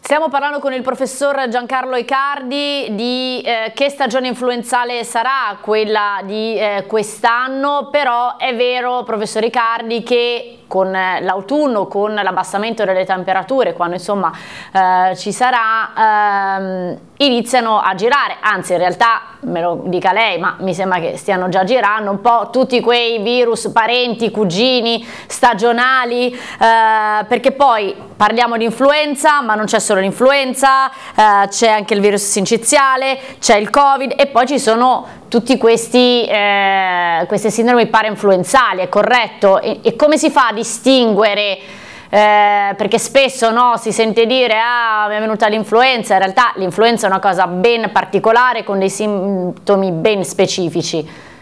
Stiamo parlando con il professor Giancarlo Icardi di che stagione influenzale sarà quella di quest'anno, però è vero, professor Icardi, che con l'autunno, con l'abbassamento delle temperature, quando insomma ci sarà, iniziano a girare, anzi in realtà me lo dica lei, ma mi sembra che stiano già girando un po' tutti quei virus parenti, cugini, stagionali, perché poi parliamo di influenza, ma non c'è solo l'influenza, c'è anche il virus sinciziale, c'è il Covid e poi ci sono tutti queste sindromi parainfluenzali, è corretto? E come si fa a distinguere? Perché spesso si sente dire mi è venuta l'influenza, in realtà l'influenza è una cosa ben particolare con dei sintomi ben specifici.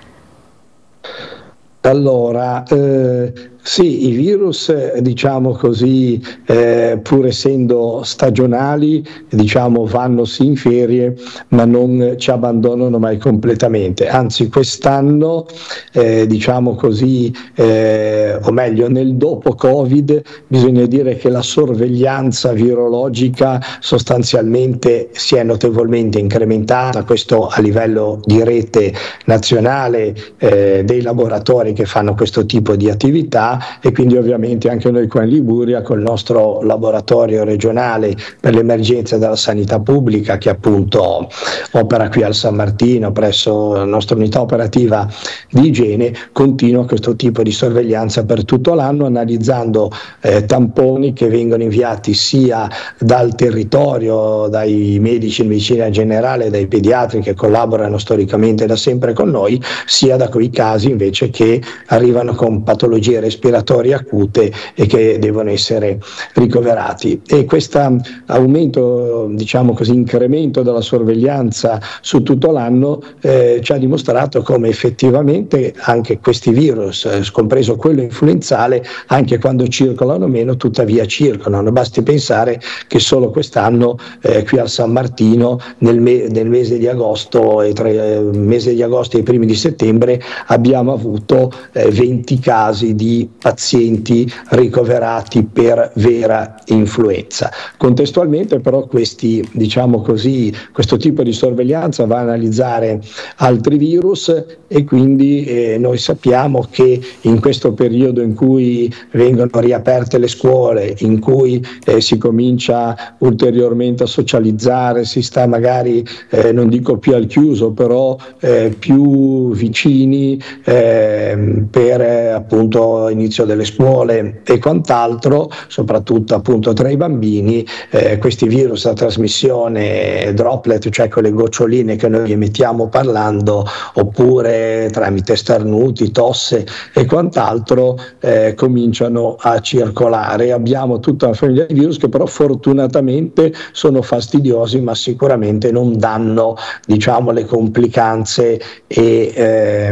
Allora, sì, i virus, diciamo così, pur essendo stagionali, vanno sì in ferie, ma non ci abbandonano mai completamente. Anzi, quest'anno, o meglio, nel dopo Covid, bisogna dire che la sorveglianza virologica sostanzialmente si è notevolmente incrementata, questo a livello di rete nazionale dei laboratori che fanno questo tipo di attività, e quindi ovviamente anche noi qua in Liguria col nostro laboratorio regionale per l'emergenza della sanità pubblica, che appunto opera qui al San Martino presso la nostra unità operativa di igiene, continua questo tipo di sorveglianza per tutto l'anno, analizzando tamponi che vengono inviati sia dal territorio, dai medici in medicina generale, dai pediatri che collaborano storicamente da sempre con noi, sia da quei casi invece che arrivano con patologie respiratorie acute e che devono essere ricoverati. E questo aumento, incremento della sorveglianza su tutto l'anno ci ha dimostrato come effettivamente anche questi virus, compreso quello influenzale, anche quando circolano meno, tuttavia circolano. Basti pensare che solo quest'anno qui al San Martino nel mese di agosto e tra il mese di agosto e i primi di settembre abbiamo avuto 20 casi di pazienti ricoverati per vera influenza. Contestualmente però questo tipo di sorveglianza va a analizzare altri virus e quindi noi sappiamo che in questo periodo in cui vengono riaperte le scuole, in cui si comincia ulteriormente a socializzare, si sta magari non dico più al chiuso, però più vicini per appunto inizio delle scuole e quant'altro, soprattutto appunto tra i bambini, questi virus a trasmissione droplet, cioè con le goccioline che noi emettiamo parlando, oppure tramite starnuti, tosse e quant'altro, cominciano a circolare. Abbiamo tutta una famiglia di virus che però fortunatamente sono fastidiosi, ma sicuramente non danno le complicanze e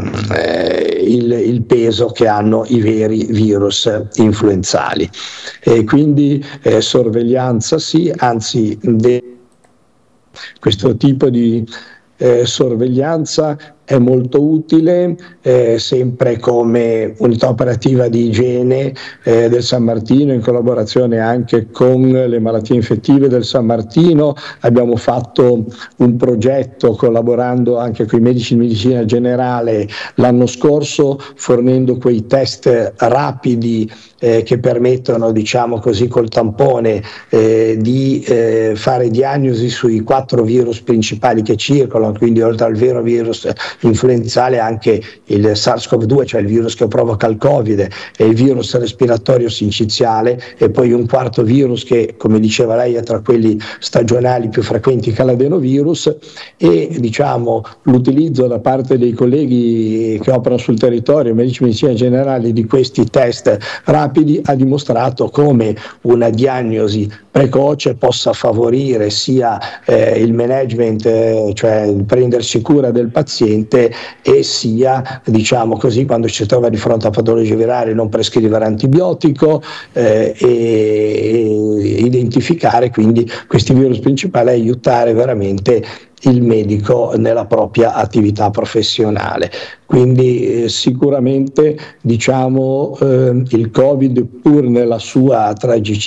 il peso che hanno i veri virus influenzali. E quindi sorveglianza sì, anzi questo tipo di sorveglianza è molto utile, sempre come unità operativa di igiene del San Martino, in collaborazione anche con le malattie infettive del San Martino. Abbiamo fatto un progetto collaborando anche con i medici di medicina generale l'anno scorso, fornendo quei test rapidi che permettono, col tampone di fare diagnosi sui 4 virus principali che circolano, quindi oltre al vero virus influenzale anche il SARS-CoV-2, cioè il virus che provoca il Covid, e il virus respiratorio sinciziale, e poi un quarto virus che, come diceva lei, è tra quelli stagionali più frequenti, che è l'adenovirus. E l'utilizzo da parte dei colleghi che operano sul territorio, medici di medicina generale, di questi test rapidi ha dimostrato come una diagnosi precoce possa favorire sia il management, cioè il prendersi cura del paziente, e sia quando ci si trova di fronte a patologie virali non prescrivere antibiotico e identificare quindi questi virus principali e aiutare veramente il medico nella propria attività professionale. Quindi sicuramente il Covid, pur nella sua tragicità,